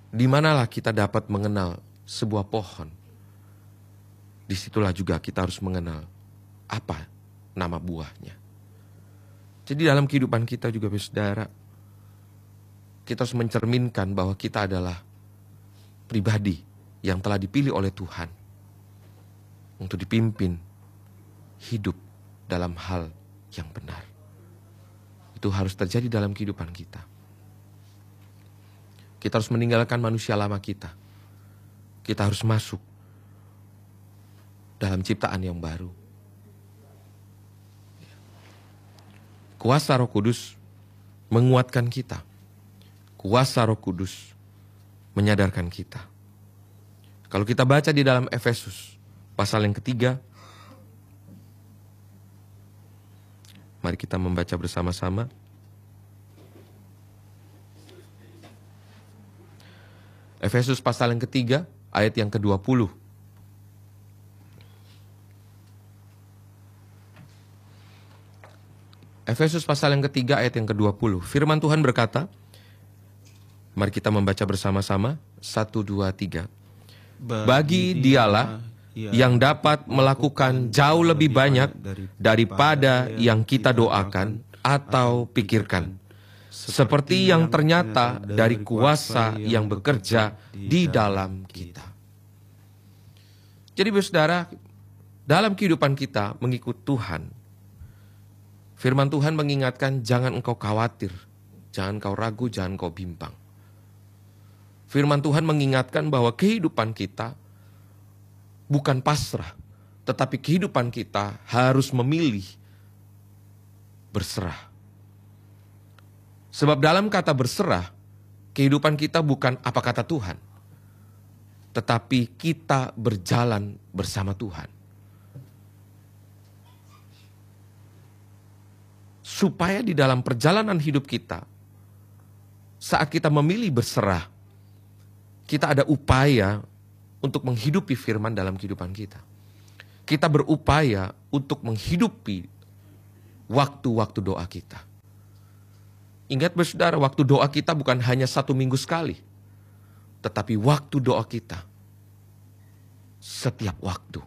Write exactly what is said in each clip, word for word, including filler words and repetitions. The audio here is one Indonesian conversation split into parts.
Di manalah kita dapat mengenal sebuah pohon. Disitulah juga kita harus mengenal apa nama buahnya. Jadi dalam kehidupan kita juga saudara, kita harus mencerminkan bahwa kita adalah pribadi yang telah dipilih oleh Tuhan untuk dipimpin hidup dalam hal yang benar. Itu harus terjadi dalam kehidupan kita. Kita harus meninggalkan manusia lama kita. Kita harus masuk dalam ciptaan yang baru. Kuasa Roh Kudus menguatkan kita. Kuasa Roh Kudus menyadarkan kita. Kalau kita baca di dalam Efesus pasal yang ketiga, mari kita membaca bersama-sama. Efesus pasal yang ketiga, ayat yang kedua puluh. Efesus pasal yang ketiga, ayat yang kedua puluh. Firman Tuhan berkata, mari kita membaca bersama-sama. Satu, dua, tiga. Bagi dialah yang dapat melakukan jauh lebih banyak daripada yang kita doakan atau pikirkan. Seperti yang ternyata dari kuasa yang bekerja di dalam kita. Jadi saudara, dalam kehidupan kita mengikut Tuhan, firman Tuhan mengingatkan jangan engkau khawatir, jangan engkau ragu, jangan engkau bimbang. Firman Tuhan mengingatkan bahwa kehidupan kita bukan pasrah, tetapi kehidupan kita harus memilih berserah. Sebab dalam kata berserah, kehidupan kita bukan apa kata Tuhan, tetapi kita berjalan bersama Tuhan. Supaya di dalam perjalanan hidup kita, saat kita memilih berserah, kita ada upaya untuk menghidupi firman dalam kehidupan kita. Kita berupaya untuk menghidupi waktu-waktu doa kita. Ingat saudara, waktu doa kita bukan hanya satu minggu sekali, tetapi waktu doa kita setiap waktu.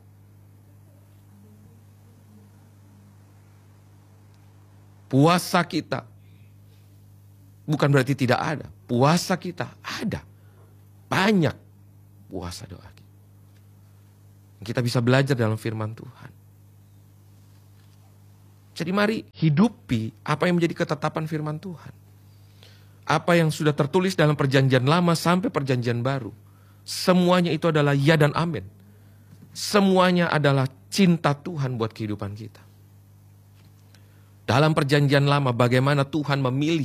Puasa kita bukan berarti tidak ada. Puasa kita ada. Banyak puasa doa kita. Kita bisa belajar dalam firman Tuhan. Jadi mari hidupi apa yang menjadi ketetapan firman Tuhan. Apa yang sudah tertulis dalam perjanjian lama sampai perjanjian baru. Semuanya itu adalah ya dan amin. Semuanya adalah cinta Tuhan buat kehidupan kita. Dalam perjanjian lama bagaimana Tuhan memilih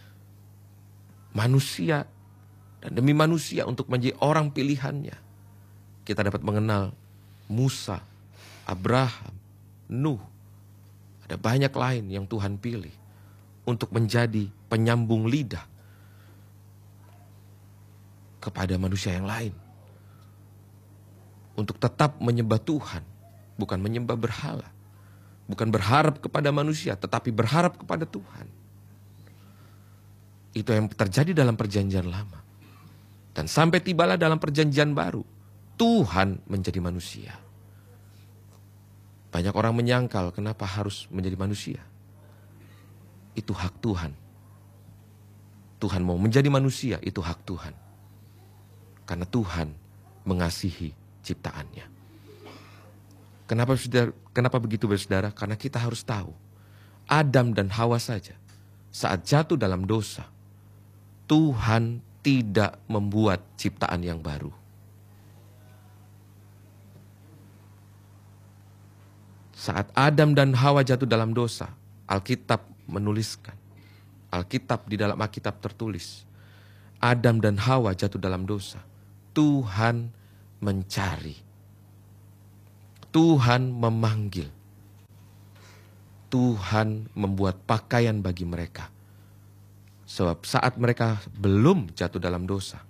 manusia dan demi manusia untuk menjadi orang pilihannya. Kita dapat mengenal Musa, Abraham, Nuh. Ada banyak lain yang Tuhan pilih untuk menjadi penyambung lidah kepada manusia yang lain. Untuk tetap menyembah Tuhan, bukan menyembah berhala. Bukan berharap kepada manusia, tetapi berharap kepada Tuhan. Itu yang terjadi dalam perjanjian lama. Dan sampai tibalah dalam perjanjian baru, Tuhan menjadi manusia. Banyak orang menyangkal kenapa harus menjadi manusia. Itu hak Tuhan. Tuhan mau menjadi manusia, itu hak Tuhan. Karena Tuhan mengasihi ciptaannya. Kenapa saudara, kenapa begitu saudara? Karena kita harus tahu, Adam dan Hawa saja saat jatuh dalam dosa, Tuhan tidak membuat ciptaan yang baru. Saat Adam dan Hawa jatuh dalam dosa, Alkitab menuliskan, Alkitab di dalam Alkitab tertulis, Adam dan Hawa jatuh dalam dosa, Tuhan mencari, Tuhan memanggil, Tuhan membuat pakaian bagi mereka. Sebab saat mereka belum jatuh dalam dosa,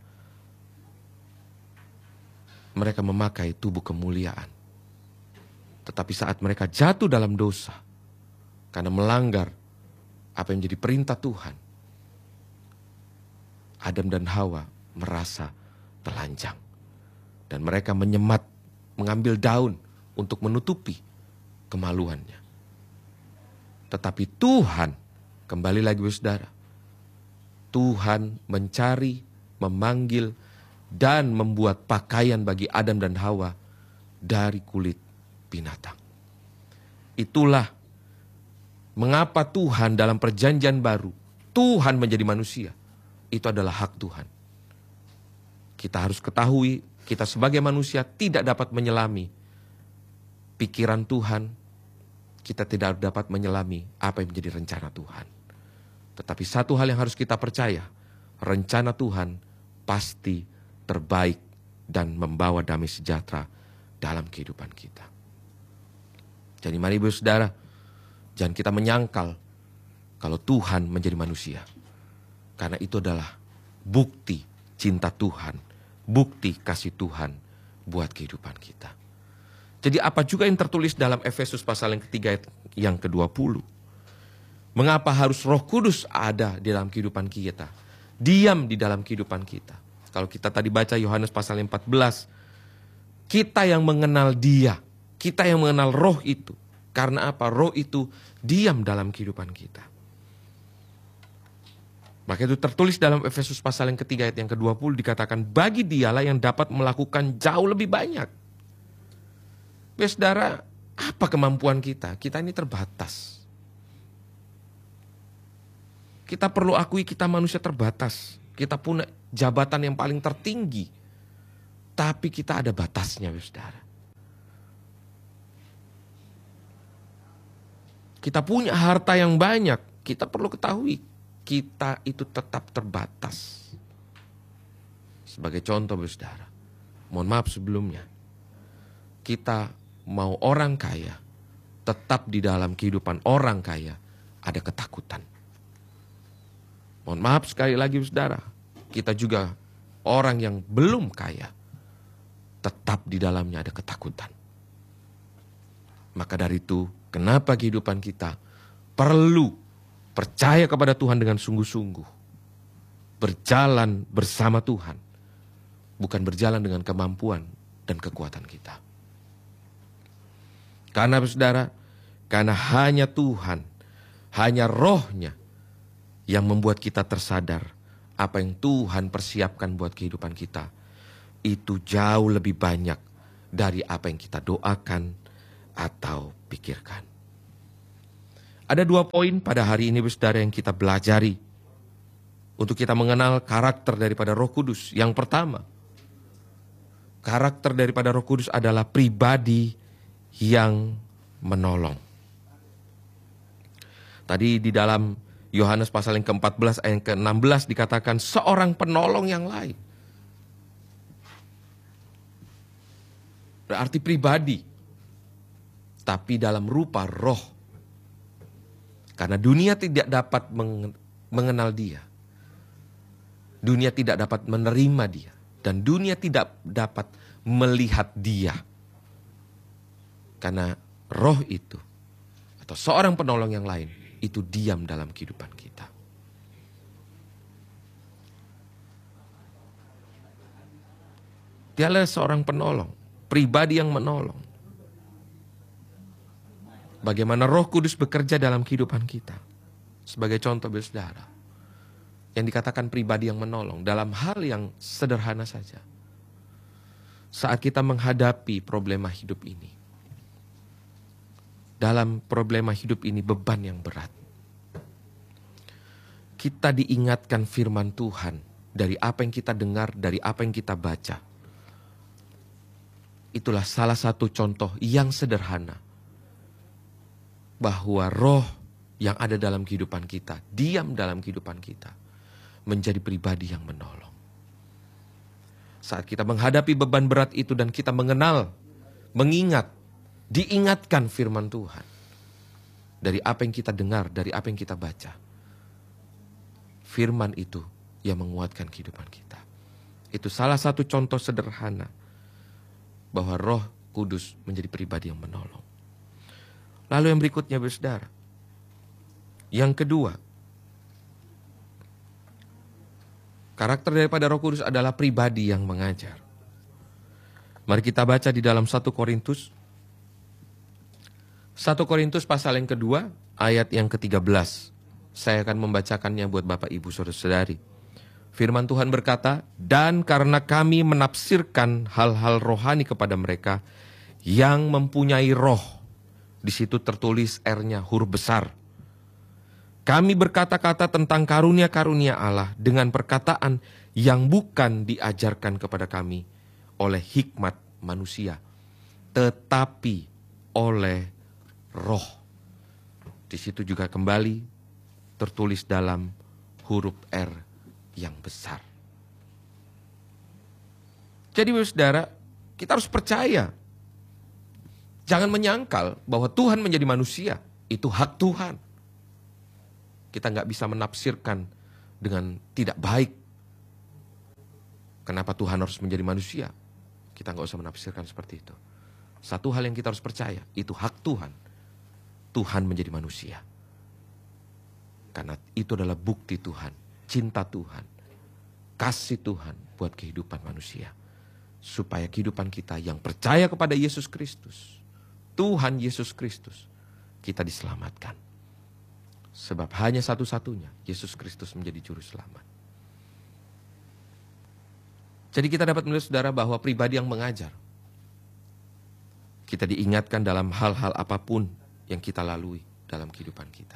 mereka memakai tubuh kemuliaan. Tetapi saat mereka jatuh dalam dosa, karena melanggar apa yang menjadi perintah Tuhan, Adam dan Hawa merasa telanjang. Dan mereka menyemat, mengambil daun untuk menutupi kemaluannya. Tetapi Tuhan, kembali lagi saudara, Tuhan mencari, memanggil, dan membuat pakaian bagi Adam dan Hawa dari kulit binatang. Itulah mengapa Tuhan dalam perjanjian baru, Tuhan menjadi manusia. Itu adalah hak Tuhan. Kita harus ketahui, kita sebagai manusia tidak dapat menyelami pikiran Tuhan. Kita tidak dapat menyelami apa yang menjadi rencana Tuhan. Tetapi satu hal yang harus kita percaya, rencana Tuhan pasti terbaik dan membawa damai sejahtera dalam kehidupan kita. Jadi mari ibu saudara, jangan kita menyangkal kalau Tuhan menjadi manusia. Karena itu adalah bukti cinta Tuhan, bukti kasih Tuhan buat kehidupan kita. Jadi apa juga yang tertulis dalam Efesus pasal yang ketiga yang kedua puluh. Mengapa harus Roh Kudus ada di dalam kehidupan kita? Diam di dalam kehidupan kita. Kalau kita tadi baca Yohanes pasal empat belas. Kita yang mengenal dia. Kita yang mengenal roh itu. Karena apa? Roh itu diam dalam kehidupan kita. Maka itu tertulis dalam Efesus pasal yang ketiga ayat yang kedua puluh dikatakan, bagi dialah yang dapat melakukan jauh lebih banyak. Ya saudara, apa kemampuan kita? Kita ini terbatas. Kita perlu akui kita manusia terbatas. Kita punya jabatan yang paling tertinggi. Tapi kita ada batasnya, saudara. Kita punya harta yang banyak. Kita perlu ketahui, kita itu tetap terbatas. Sebagai contoh, saudara. Mohon maaf sebelumnya. Kita mau orang kaya, tetap di dalam kehidupan orang kaya ada ketakutan. Mohon maaf sekali lagi saudara, kita juga orang yang belum kaya, tetap di dalamnya ada ketakutan. Maka dari itu, kenapa kehidupan kita perlu percaya kepada Tuhan dengan sungguh-sungguh. Berjalan bersama Tuhan, bukan berjalan dengan kemampuan dan kekuatan kita. Karena saudara, karena hanya Tuhan, hanya Roh-Nya yang membuat kita tersadar apa yang Tuhan persiapkan buat kehidupan kita. Itu jauh lebih banyak dari apa yang kita doakan atau pikirkan. Ada dua poin pada hari ini saudara yang kita belajari untuk kita mengenal karakter daripada Roh Kudus. Yang pertama, karakter daripada Roh Kudus adalah pribadi yang menolong. Tadi di dalam Yohanes pasal yang keempat belas ayat ke enam belas dikatakan seorang penolong yang lain. Berarti pribadi, tapi dalam rupa roh. Karena dunia tidak dapat mengenal dia. Dunia tidak dapat menerima dia. Dan dunia tidak dapat melihat dia. Karena roh itu, atau seorang penolong yang lain, itu diam dalam kehidupan kita. Dialah seorang penolong, pribadi yang menolong. Bagaimana Roh Kudus bekerja dalam kehidupan kita. Sebagai contoh saudara, yang dikatakan pribadi yang menolong dalam hal yang sederhana saja. Saat kita menghadapi problema hidup ini, dalam problema hidup ini beban yang berat, kita diingatkan firman Tuhan dari apa yang kita dengar, dari apa yang kita baca. Itulah salah satu contoh yang sederhana bahwa roh yang ada dalam kehidupan kita, diam dalam kehidupan kita, menjadi pribadi yang menolong. Saat kita menghadapi beban berat itu dan kita mengenal, mengingat, diingatkan firman Tuhan dari apa yang kita dengar, dari apa yang kita baca. Firman itu yang menguatkan kehidupan kita. Itu salah satu contoh sederhana bahwa Roh Kudus menjadi pribadi yang menolong. Lalu yang berikutnya saudara, yang kedua, Karakter daripada Roh Kudus adalah pribadi yang mengajar. Mari kita baca di dalam satu Korintus. satu Korintus pasal yang kedua, ayat yang ketiga belas. Saya akan membacakannya buat Bapak Ibu Saudara-saudari. Firman Tuhan berkata, dan karena kami menafsirkan hal-hal rohani kepada mereka yang mempunyai roh. Di situ tertulis R-nya huruf besar. Kami berkata-kata tentang karunia-karunia Allah dengan perkataan yang bukan diajarkan kepada kami oleh hikmat manusia, tetapi oleh roh. Di situ juga kembali tertulis dalam huruf R yang besar. Jadi saudara, kita harus percaya. Jangan menyangkal bahwa Tuhan menjadi manusia, itu hak Tuhan. Kita nggak bisa menafsirkan dengan tidak baik. Kenapa Tuhan harus menjadi manusia? Kita nggak usah menafsirkan seperti itu. Satu hal yang kita harus percaya, itu hak Tuhan. Tuhan menjadi manusia. Karena itu adalah bukti Tuhan, cinta Tuhan, kasih Tuhan buat kehidupan manusia. Supaya kehidupan kita yang percaya kepada Yesus Kristus, Tuhan Yesus Kristus, kita diselamatkan. Sebab hanya satu-satunya Yesus Kristus menjadi juru selamat. Jadi kita dapat melihat saudara bahwa pribadi yang mengajar, kita diingatkan dalam hal-hal apapun yang kita lalui dalam kehidupan kita.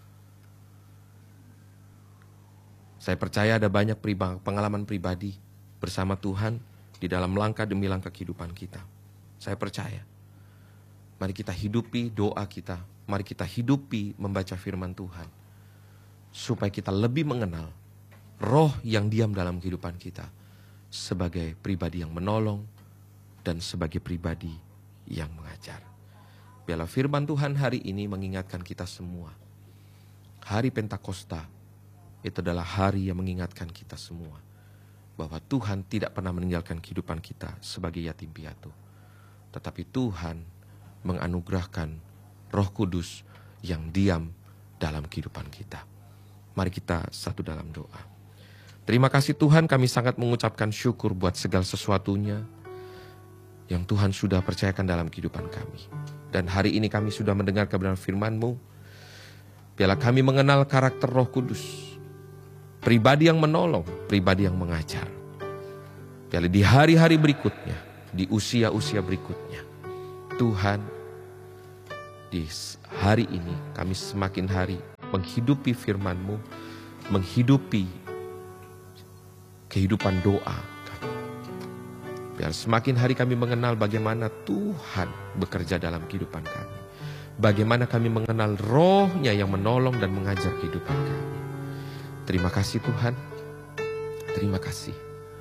Saya percaya ada banyak pengalaman pribadi bersama Tuhan di dalam langkah demi langkah kehidupan kita. Saya percaya. Mari kita hidupi doa kita. Mari kita hidupi membaca firman Tuhan. Supaya kita lebih mengenal roh yang diam dalam kehidupan kita. Sebagai pribadi yang menolong dan sebagai pribadi yang mengajar. Biarlah firman Tuhan hari ini mengingatkan kita semua. Hari Pentakosta itu adalah hari yang mengingatkan kita semua. Bahwa Tuhan tidak pernah meninggalkan kehidupan kita sebagai yatim piatu. Tetapi Tuhan menganugerahkan Roh Kudus yang diam dalam kehidupan kita. Mari kita satu dalam doa. Terima kasih Tuhan, kami sangat mengucapkan syukur buat segala sesuatunya yang Tuhan sudah percayakan dalam kehidupan kami. Dan hari ini kami sudah mendengar kebenaran firman-Mu. Biarlah kami mengenal karakter Roh Kudus. Pribadi yang menolong, pribadi yang mengajar. Biarlah di hari-hari berikutnya, di usia-usia berikutnya, Tuhan, di hari ini kami semakin hari menghidupi firman-Mu, menghidupi kehidupan doa kami. Biar semakin hari kami mengenal bagaimana Tuhan bekerja dalam kehidupan kami. Bagaimana kami mengenal Roh-Nya yang menolong dan mengajar kehidupan kami. Terima kasih Tuhan. Terima kasih.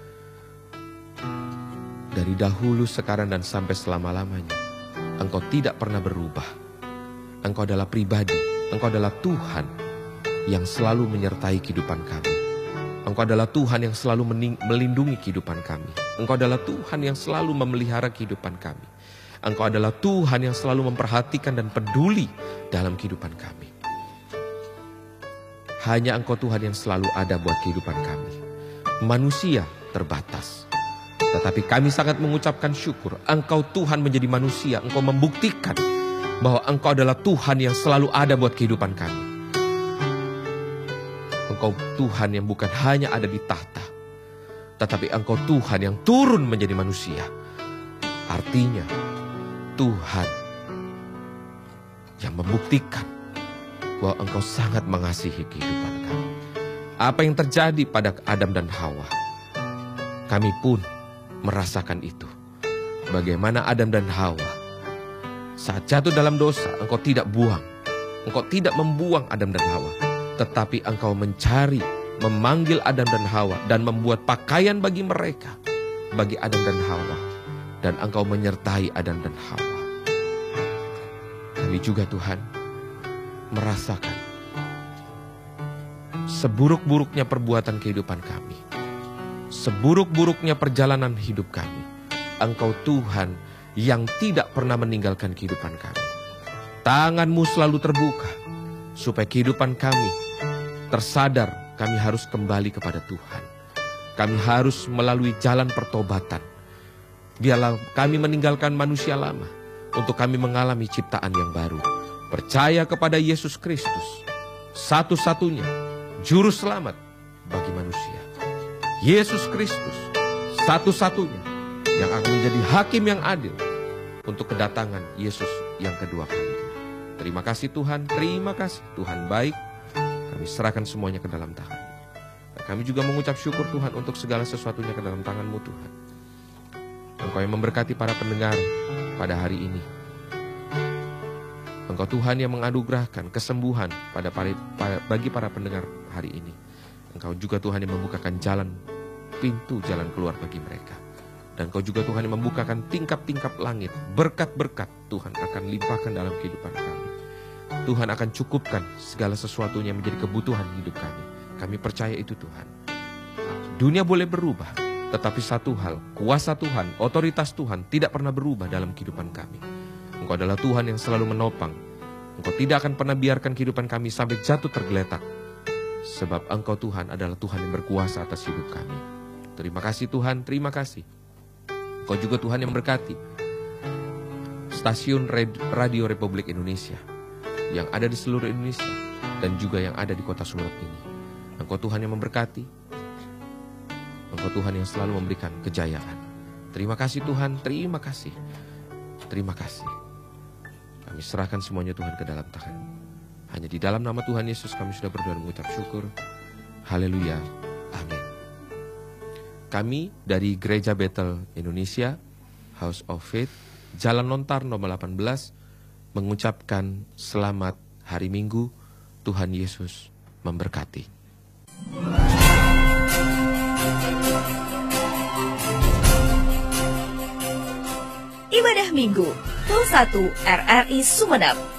Dari dahulu, sekarang, dan sampai selama-lamanya, Engkau tidak pernah berubah. Engkau adalah pribadi, Engkau adalah Tuhan yang selalu menyertai kehidupan kami. Engkau adalah Tuhan yang selalu melindungi kehidupan kami. Engkau adalah Tuhan yang selalu memelihara kehidupan kami. Engkau adalah Tuhan yang selalu memperhatikan dan peduli dalam kehidupan kami. Hanya Engkau Tuhan yang selalu ada buat kehidupan kami. Manusia terbatas. Tetapi kami sangat mengucapkan syukur. Engkau Tuhan menjadi manusia. Engkau membuktikan bahwa Engkau adalah Tuhan yang selalu ada buat kehidupan kami. Engkau Tuhan yang bukan hanya ada di tahta, tetapi Engkau Tuhan yang turun menjadi manusia. Artinya Tuhan yang membuktikan bahwa Engkau sangat mengasihi kehidupan kami. Apa yang terjadi pada Adam dan Hawa, kami pun merasakan itu. Bagaimana Adam dan Hawa saat jatuh dalam dosa, Engkau tidak buang. Engkau tidak membuang Adam dan Hawa. Tetapi Engkau mencari, memanggil Adam dan Hawa. Dan membuat pakaian bagi mereka. Bagi Adam dan Hawa. Dan Engkau menyertai Adam dan Hawa. Kami juga Tuhan merasakan seburuk-buruknya perbuatan kehidupan kami. Seburuk-buruknya perjalanan hidup kami. Engkau Tuhan yang tidak pernah meninggalkan kehidupan kami. Tangan-Mu selalu terbuka, supaya kehidupan kami tersadar kami harus kembali kepada Tuhan. kami harus melalui jalan pertobatan. Biarlah kami meninggalkan manusia lama untuk kami mengalami ciptaan yang baru. Percaya kepada Yesus Kristus, satu-satunya juru selamat bagi manusia. Yesus Kristus, satu-satunya yang akan menjadi hakim yang adil untuk kedatangan Yesus yang kedua kali. Terima kasih Tuhan, terima kasih Tuhan baik. Kami serahkan semuanya ke dalam tangan. Dan kami juga mengucap syukur Tuhan untuk segala sesuatunya ke dalam tangan-Mu Tuhan. Engkau yang memberkati para pendengar pada hari ini. Engkau Tuhan yang menganugerahkan kesembuhan pada para, bagi para pendengar hari ini. Engkau juga Tuhan yang membukakan jalan, pintu jalan keluar bagi mereka. Dan Engkau juga Tuhan yang membukakan tingkap-tingkap langit. Berkat-berkat Tuhan akan limpahkan dalam kehidupan kami. Tuhan akan cukupkan segala sesuatunya menjadi kebutuhan hidup kami. Kami percaya itu Tuhan. Dunia boleh berubah, tetapi satu hal, kuasa Tuhan, otoritas Tuhan tidak pernah berubah dalam kehidupan kami. Engkau adalah Tuhan yang selalu menopang. Engkau tidak akan pernah biarkan kehidupan kami sampai jatuh tergeletak. Sebab Engkau Tuhan adalah Tuhan yang berkuasa atas hidup kami. Terima kasih Tuhan, terima kasih. Engkau juga Tuhan yang berkati stasiun Radio Republik Indonesia yang ada di seluruh Indonesia dan juga yang ada di kota Sumeneb ini. Engkau Tuhan yang memberkati. Engkau Tuhan yang selalu memberikan kejayaan. Terima kasih Tuhan, terima kasih. Terima kasih. Kami serahkan semuanya Tuhan ke dalam tangan. Hanya di dalam nama Tuhan Yesus kami sudah berdoa dan mengucap syukur. Haleluya. Amin. Kami dari Gereja Bethel Indonesia, House of Faith, Jalan Lontar nomor delapan belas, mengucapkan selamat hari Minggu. Tuhan Yesus memberkati. Ibadah Minggu, Pul satu R R I Sumeneb.